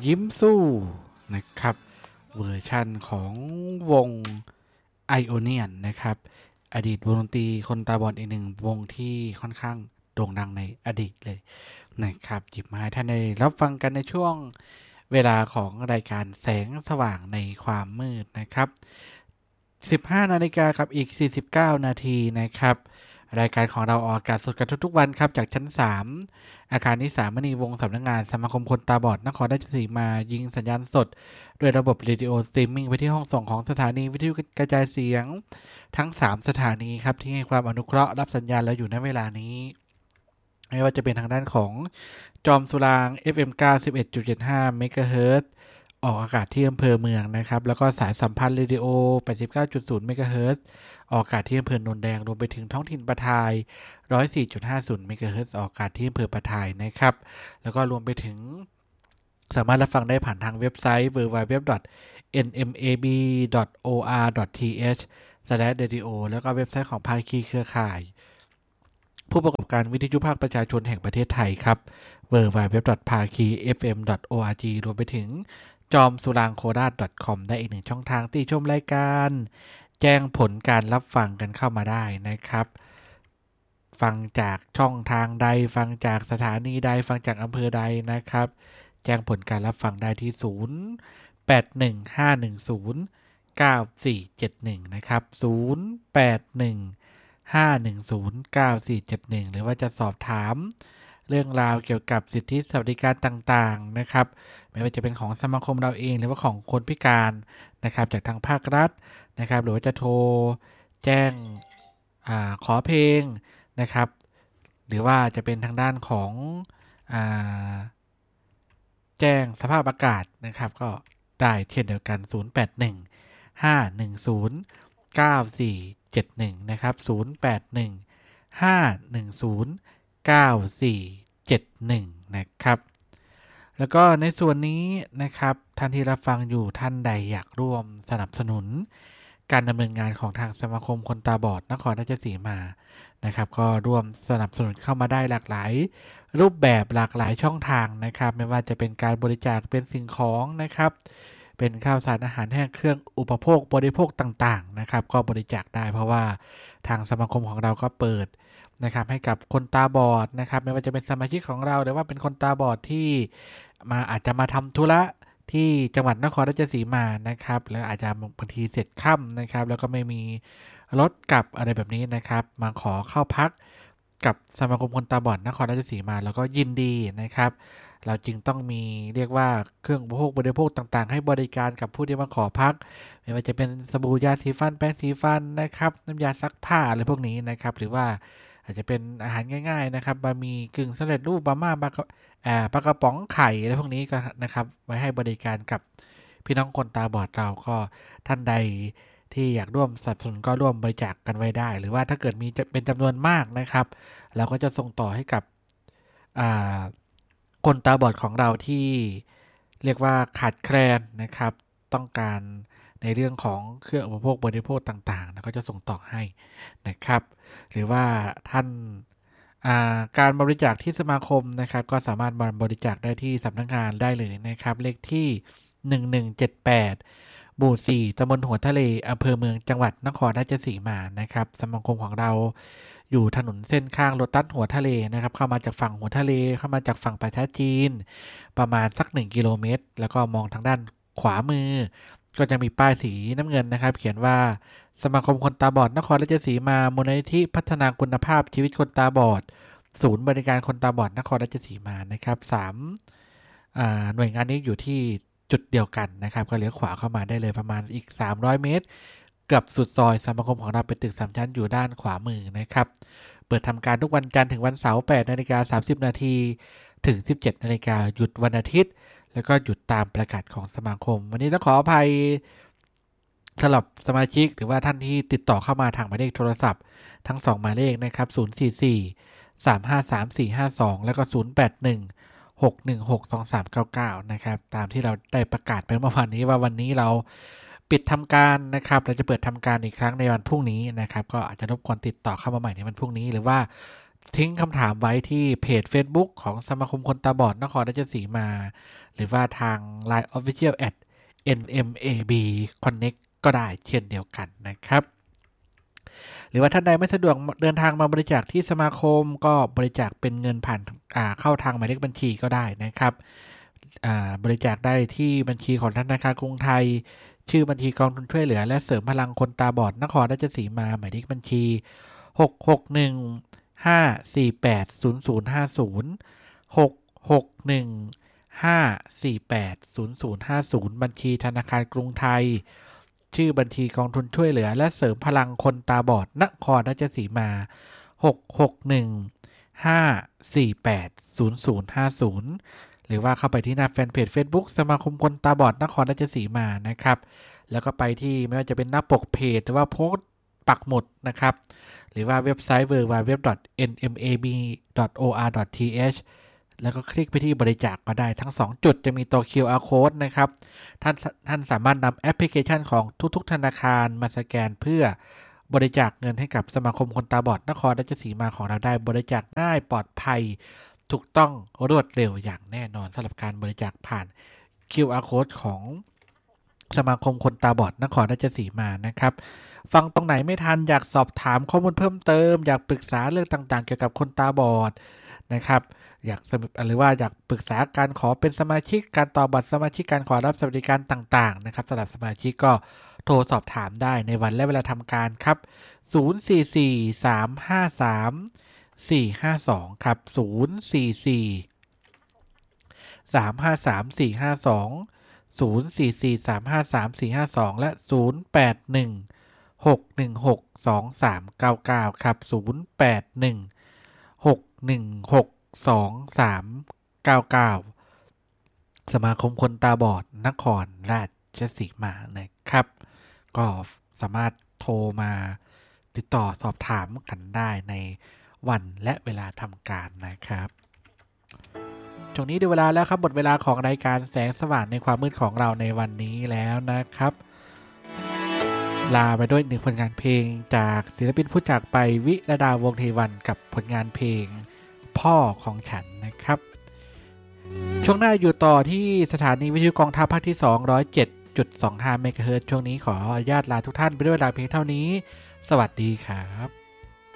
ยิ้มสู้นะครับเวอร์ชั่นของวง Ionian นะครับอดีตวงดนตรีคนตาบอดอีกหนึ่งวงที่ค่อนข้างโด่งดังในอดีตเลยนะครับหยิบมาให้ท่านได้รับฟังกันในช่วงเวลาของรายการแสงสว่างในความมืดนะครับ15 นาฬิกากับอีก49 นาทีนะครับรายการของเราออกอากาศสดกันทุกๆวันครับจากชั้น3อาคารนิสามณีวงศ์สำนักงานสมาคมคนตาบอดนครราชสีมายิงสัญญาณสดด้วยระบบเรดิโอสตรีมมิ่งไปที่ห้องส่งของสถานีวิทยุกระจายเสียงทั้ง3สถานีครับที่ให้ความอนุเคราะห์รับสัญญาณแล้วอยู่ในเวลานี้ไม่ว่าจะเป็นทางด้านของจอมสุราง FM 91.75 เมกะเฮิรตซ์ออกอากาศที่อำเภอเมืองนะครับแล้วก็สายสัมพันธ์เรดิโอ 89.0 เมกะเฮิรตซ์ออกอากาศที่อำเภอโนนแดงรวมไปถึงท้องถิ่นปะทาย 104.50 เมกะเฮิรตซ์ออกอากาศที่อำเภอปะทายนะครับแล้วก็รวมไปถึงสามารถรับฟังได้ผ่านทางเว็บไซต์ www.nmab.or.th/radio แล้วก็เว็บไซต์ของภาคีเครือข่ายผู้ประกอบการวิทยุภาคประชาชนแห่งประเทศไทยครับ www.phakifm.org รวมไปถึงจอมสุรางโคราช .com ได้อีกหนึ่งช่องทางที่ชมรายการแจ้งผลการรับฟังกันเข้ามาได้นะครับฟังจากช่องทางใดฟังจากสถานีใดฟังจากอำเภอใดนะครับแจ้งผลการรับฟังได้ที่0815109471นะครับ0815109471หรือว่าจะสอบถามเรื่องราวเกี่ยวกับสิทธิสวัสดิการต่างๆนะครับไม่ว่าจะเป็นของสมาคมเราเองหรือว่าของคนพิการนะครับจากทางภาครัฐนะครับหรือว่าจะโทรแจ้งขอเพลงนะครับหรือว่าจะเป็นทางด้านของแจ้งสภาพอากาศนะครับก็ได้เช่นเดียวกัน0815109471นะครับ0815109471นะครับแล้วก็ในส่วนนี้นะครับท่านที่รับฟังอยู่ท่านใดอยากร่วมสนับสนุนการดำเนินงานของทางสมาคมคนตาบอดนครราชสีมานะครับก็ร่วมสนับสนุนเข้ามาได้หลากหลายรูปแบบหลากหลายช่องทางนะครับไม่ว่าจะเป็นการบริจาคเป็นสิ่งของนะครับเป็นข้าวสารอาหารแห้งเครื่องอุปโภคบริโภคต่างๆนะครับก็บริจาคได้เพราะว่าทางสมาคมของเราก็เปิดนะครับให้กับคนตาบอดนะครับไม่ว่าจะเป็นสมาชิกของเราหรือว่าเป็นคนตาบอดที่อาจจะมาทำธุระที่จังหวัดนครราชสีมานะครับแล้วอาจจะบางทีเสร็จค่ำนะครับแล้วก็ไม่มีรถกลับอะไรแบบนี้นะครับมาขอเข้าพักกับสมาคมคนตาบอดนครราชสีมาแล้วก็ยินดีนะครับเราจึงต้องมีเรียกว่าเครื่องอุปโภคบริโภคต่างๆให้บริการกับผู้ที่มาขอพักไม่ว่าจะเป็นสบู่ยาสีฟันแปรงสีฟันนะครับน้ำยาซักผ้าอะไรพวกนี้นะครับหรือว่าอาจจะเป็นอาหารง่ายๆนะครับบะหมี่กึ่งสำเร็จรูปมาม่าปลากระป๋องไข่อะไรพวกนี้ก็นะครับไว้ให้บริการกับพี่น้องคนตาบอดเราก็ท่านใดที่อยากร่วมสนับสนุนก็ร่วมบริจาคกันไว้ได้หรือว่าถ้าเกิดมีเป็นจำนวนมากนะครับเราก็จะส่งต่อให้กับคนตาบอดของเราที่เรียกว่าขาดแคลนนะครับต้องการในเรื่องของเครื่องอุปโภคบริโภคต่างๆแล้วก็จะส่งต่อให้นะครับหรือว่าท่านการบริจาคที่สมาคมนะครับก็สามารถบริจาคได้ที่สำนักงานได้เลยนะครับเลขที่1178หมู่4ตำบลหัวทะเลอำเภอเมืองจังหวัดนครราชสีมานะครับสมาคมของเราอยู่ถนนเส้นข้างโลตัสหัวทะเลนะครับเข้ามาจากฝั่งหัวทะเลเข้ามาจากฝั่งประเทศจีนประมาณสัก1กิโลเมตรแล้วก็มองทางด้านขวามือก็จะมีป้ายสีน้ำเงินนะครับเขียนว่าสมาคมคนตาบอดนครราชสีมามูลนิธิพัฒนาคุณภาพชีวิตคนตาบอดศูนย์บริการคนตาบอดนครราชสีมานะครับหน่วยงานนี้อยู่ที่จุดเดียวกันนะครับก็เลี้ยวขวาเข้ามาได้เลยประมาณอีก300 เมตรกับสุดซอยสมาคมของเราเป็นตึก3ชั้นอยู่ด้านขวามือนะครับเปิดทำการทุกวันจันทร์ถึงวันเสาร์ 8:30 นถึง 17:00 นหยุดวันอาทิตย์แล้วก็หยุดตามประกาศของสมาคมวันนี้ต้องขออภัยสำหรับสมาชิกหรือว่าท่านที่ติดต่อเข้ามาทางหมายเลขโทรศัพท์ทั้ง2หมายเลขนะครับ044 353 452แล้วก็081 6162399นะครับตามที่เราได้ประกาศไปเมื่อวานนี้ว่าวันนี้เราปิดทำการนะครับเราจะเปิดทำการอีกครั้งในวันพรุ่งนี้นะครับก็อาจจะรบกวนติดต่อเข้ามาใหม่ในวันพรุ่งนี้หรือว่าทิ้งคำถามไว้ที่เพจ Facebook ของสมาคมคนตาบอดนครราชสีมาหรือว่าทาง Line Official @nmab connect ก็ได้เช่นเดียวกันนะครับหรือว่าท่านใดไม่สะดวกเดินทางมาบริจาคที่สมาคมก็บริจาคเป็นเงินผ่านเข้าทางหมายเลขบัญชีก็ได้นะครับบริจาคได้ที่บัญชีของธนาคารกรุงไทยชื่อบัญชีกองทุนช่วยเหลือและเสริมพลังคนตาบอดนครราชสีมาหมายเลขบัญชี661-548-0050 บัญชีธนาคารกรุงไทยชื่อบัญชีกองทุนช่วยเหลือและเสริมพลังคนตาบอดนครราชสีมา661-548-0050หรือว่าเข้าไปที่หน้าแฟนเพจ Facebook สมาคมคนตาบอดนครราชสีมานะครับแล้วก็ไปที่ไม่ว่าจะเป็นหน้าปกเพจหรือว่าโพสต์ปักหมุดนะครับหรือว่าเว็บไซต์ www.nmab.or.th แล้วก็คลิกไปที่บริจาคก็ได้ทั้ง2จุดจะมีตัว QR Code นะครับท่านสามารถนำแอปพลิเคชันของทุกๆธนาคารมาสแกนเพื่อบริจาคเงินให้กับสมาคมคนตาบอดนครราชสีมาของเราได้บริจาคง่ายปลอดภัยถูกต้องรวดเร็วอย่างแน่นอนสำหรับการบริจาคผ่าน QR Code ของสมาคมคนตาบอดนครราชสีมานะครับฟังตรงไหนไม่ทันอยากสอบถามข้อมูลเพิ่มเติมอยากปรึกษาเรื่องต่างๆเกี่ยวกับคนตาบอดนะครับอยากหรือว่าอยากปรึกษาการขอเป็นสมาชิกการต่อบัตรสมาชิกการขอรับสวัสดิการต่างๆนะครับสำหรับสมาชิกก็โทรสอบถามได้ในวันและเวลาทำการครับ044-353-452ครับ044-353-452 และ0816162399ครับ0816162399สมาคมคนตาบอดนครราชสีมานะครับก็สามารถโทรมาติดต่อสอบถามกันได้ในวันและเวลาทำการนะครับช่วงนี้ดูเวลาแล้วครับหมดเวลาของรายการแสงสว่างในความมืดของเราในวันนี้แล้วนะครับลาไปด้วยหนึ่งผลงานเพลงจากศิลปินผู้จากไปวิรดาวงศ์เทวันกับผลงานเพลงพ่อของฉันนะครับช่วงหน้าอยู่ต่อที่สถานีวิทยุกองทัพภาคที่207.25 เมกะเฮิรตซ์ช่วงนี้ขออนุญาตลาทุกท่านไปด้วยเวลาเพียงเท่านี้สวัสดีครับ